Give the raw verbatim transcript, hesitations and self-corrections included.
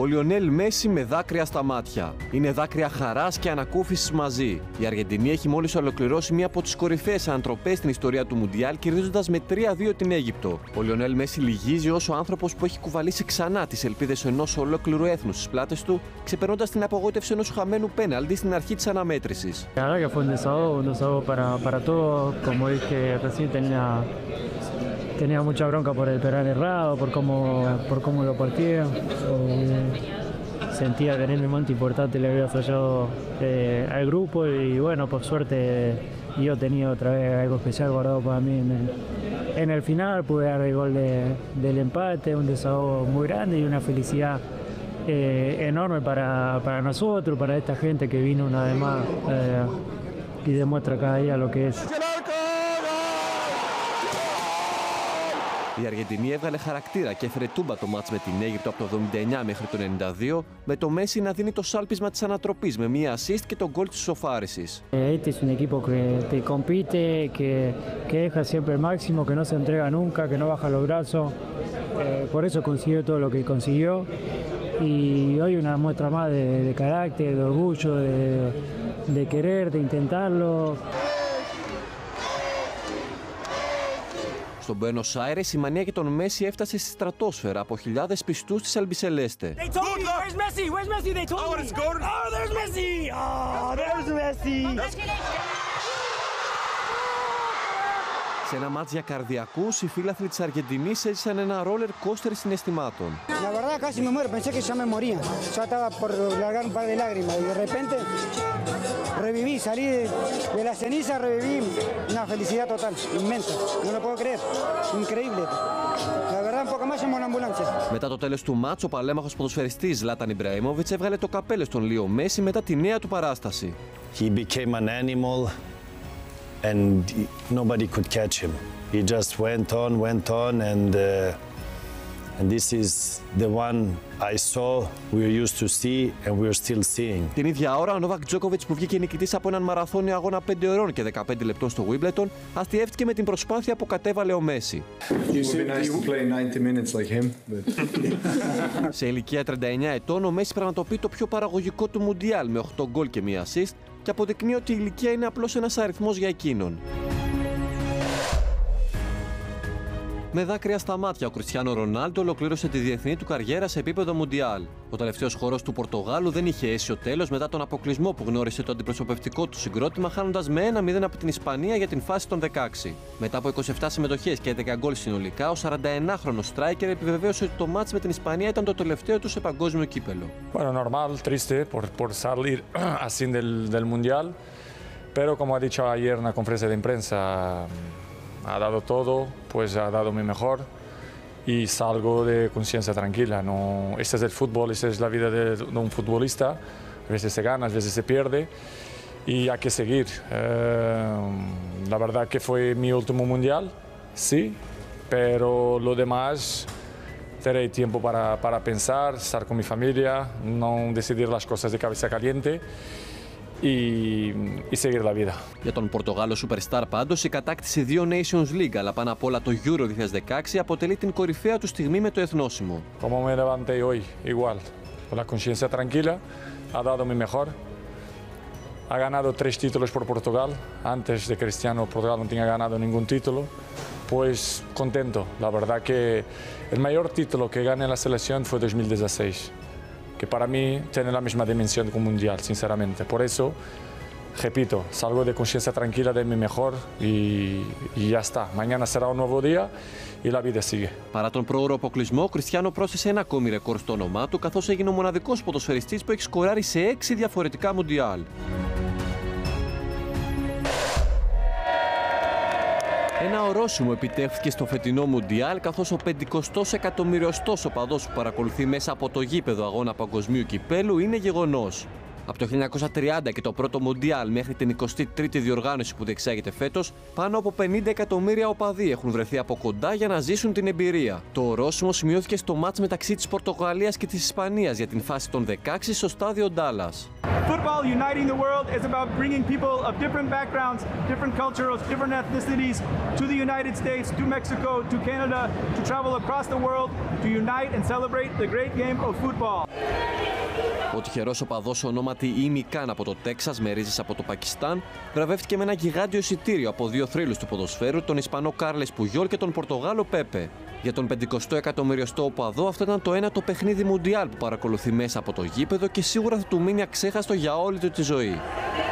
Ο Λιονέλ Μέση με δάκρυα στα μάτια. Είναι δάκρυα χαράς και ανακούφισης μαζί. Η Αργεντινή έχει μόλις ολοκληρώσει μία από τις κορυφαίες ανατροπές στην ιστορία του Μουντιάλ, κερδίζοντας με τρία δύο την Αίγυπτο. Ο Λιονέλ Μέση λυγίζει ως ο άνθρωπος που έχει κουβαλήσει ξανά τις ελπίδες ενός ολόκληρου έθνους στις πλάτες του, ξεπερνώντας την απογοήτευση ενός χαμένου πέναλτι στην αρχή της αναμέτρησης. Tenía mucha bronca por el penal errado, por cómo, por cómo lo partié. Eh, sentía que en el momento importante le había fallado eh, al grupo y bueno, por suerte yo tenía otra vez algo especial guardado para mí en el, en el final. Pude dar el gol de, del empate, un desahogo muy grande y una felicidad eh, enorme para, para nosotros, para esta gente que vino una vez más eh, y demuestra cada día lo que es. Η Αργεντινή έβγαλε χαρακτήρα και έφερε τούμπα το μάτς με την Αίγυπτο από το εβδομήντα εννιά μέχρι το ενενήντα δύο, με το Μέση να δίνει το σάλπισμα της ανατροπής με μία assist και τον γκολ της ισοφάρισης. Este es un equipo que te compite, que, que deja siempre el máximo, que no se entrega nunca, que no baja los brazos. Eh, por eso consiguió todo lo que consiguió. Y hoy una muestra más de, de carácter, de orgullo, de, de querer, de intentarlo. Στον Μπουένος Άιρες η μανία για τον Μέση έφτασε στη στρατόσφαιρα από χιλιάδες πιστούς της Αλμπισελέστε. Σε ένα μάτς για καρδιακούς, οι φίλαθλοι της Αργεντινής έζησαν ένα ρόλερ κόστερ συναισθημάτων. La verdad casi me muero, pensé que ya me moría. Ya estaba por largar un par de lágrimas y de repente reviví, salí de, de la ceniza, reviví una felicidad total, inmensa. No lo puedo creer, increíble. La verdad, un poco más llamó a la ambulancia. Μετά το τέλος του μάτς, ο παλέμαχος ποδοσφαιριστής Ζλάταν Ιμπραήμοβιτς έβγαλε το καπέλο στον Λίο Μέση μετά τη νέα του παράσταση. He became an animal and nobody could catch him. He just went on, went on and uh, and this is the one I saw, we were used to see and we are still seeing. Την ίδια ώρα, ο Νόβακ Τζόκοβιτς που βγήκε νικητής από έναν μαραθώνιο αγώνα πέντε ωρών και δεκαπέντε λεπτών στο Wimbledon, αστιεύτηκε με την προσπάθεια που κατέβαλε ο Μέση. Σε ηλικία τριάντα εννιά ετών, ο Μέση πραγματοποιεί το πιο παραγωγικό του Μουντιάλ με οκτώ γκολ και μία assist και αποδεικνύει ότι η ηλικία είναι απλώς ένας αριθμός για εκείνον. Με δάκρυα στα μάτια, ο Κριστιάνο Ρονάλντο ολοκλήρωσε τη διεθνή του καριέρα σε επίπεδο Μουντιάλ. Ο τελευταίος χορός του Πορτογάλου δεν είχε αίσιο τέλος μετά τον αποκλεισμό που γνώρισε το αντιπροσωπευτικό του συγκρότημα, χάνοντας με ένα μηδέν από την Ισπανία για την φάση των δεκαέξι. Μετά από είκοσι επτά συμμετοχές και έντεκα γκολ συνολικά, ο σαρανταενάχρονος στράικερ επιβεβαίωσε ότι το μάτς με την Ισπανία ήταν το τελευταίο του σε παγκόσμιο κύπελο. Bueno, normal, triste por, por salir así del, del Mundial, pero como ha dicho ayer en la conferencia de prensa, ha dado todo, pues ha dado mi mejor y salgo de conciencia tranquila. No, este es el fútbol, esta es la vida de, de un futbolista. A veces se gana, a veces se pierde y hay que seguir. Eh, la verdad que fue mi último mundial, sí, pero lo demás tendré tiempo para, para pensar, estar con mi familia, no decidir las cosas de cabeza caliente. Y, y seguir la vida. Για τον Πορτογάλο Superstar πάντως, η κατάκτηση δύο Nations League, αλλά πάνω απ' όλα το Euro δύο χιλιάδες δεκαέξι, αποτελεί την κορυφαία του στιγμή με το εθνόσημο. Como me levanté hoy, igual, con la conciencia tranquila, ha dado mi mejor. Ha ganado tres títulos por Portugal. Antes de Cristiano, Portugal no tenía ganado ningún título. Pues contento. La verdad que el mayor título que gané en la selección fue dos mil dieciséis. Que para mí tiene la misma dimensión que un mundial, sinceramente. Por eso, repito, salgo de conciencia tranquila de mi mejor y, y ya está. Mañana será un nuevo día y la vida sigue. Παρά τον προώρο αποκλεισμό, ο Κριστιάνο πρόσθεσε ένα ακόμη ρεκόρ στο όνομά του, καθώς έγινε ο μοναδικός ποδοσφαιριστής που έχει σκοράρει σε έξι διαφορετικά μουντιάλ. Ένα ορόσημο επιτεύχθηκε στο φετινό Μουντιάλ, καθώς ο πεντηκοστός εκατομμυριοστός οπαδός που παρακολουθεί μέσα από το γήπεδο αγώνα παγκοσμίου κυπέλου είναι γεγονός. Από το χίλια εννιακόσια τριάντα και το πρώτο Μουντιάλ μέχρι την εικοστή τρίτη διοργάνωση που διεξάγεται φέτος, πάνω από πενήντα εκατομμύρια οπαδοί έχουν βρεθεί από κοντά για να ζήσουν την εμπειρία. Το ορόσημο σημειώθηκε στο μάτς μεταξύ της Πορτογαλίας και της Ισπανίας για την φάση των δεκαέξι στο στάδιο Ντάλλας. Football uniting the world is about bringing people of different backgrounds, different cultures, different ethnicities to the United States, to Mexico, to Canada, to travel across the world, to unite and celebrate the great game of football. Ο τυχερός οπαδός ονόματι Ίμι Καν από το Τέξας με ρίζες από το Πακιστάν βραβεύτηκε με ένα γιγάντιο εισιτήριο από δύο θρύλους του ποδοσφαίρου, τον Ισπανό Κάρλες Πουγιόλ και τον Πορτογάλο Πέπε. Για τον πεντηκοστό εκατομμυριοστό οπαδό αυτό ήταν το ένατο παιχνίδι Μουντιάλ που παρακολουθεί μέσα από το γήπεδο και σίγουρα θα του μείνει αξέχαστο για όλη του τη ζωή.